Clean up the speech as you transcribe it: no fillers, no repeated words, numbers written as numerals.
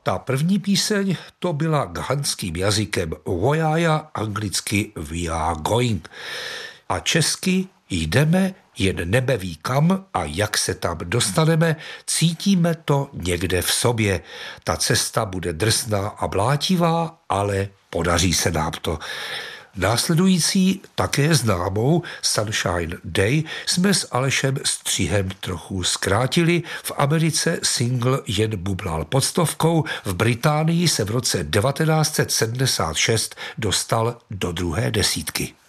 Ta první píseň to byla ghanským jazykem Vojaja, anglicky We Are Going. A česky Jdeme, jen nebe ví kam a jak se tam dostaneme, cítíme to někde v sobě. Ta cesta bude drsná a blátivá, ale podaří se nám to. Následující, také známou Sunshine Day jsme s Alešem Střihem trochu zkrátili. V Americe single jen bublal pod stovkou, v Británii se v roce 1976 dostal do 2. desítky.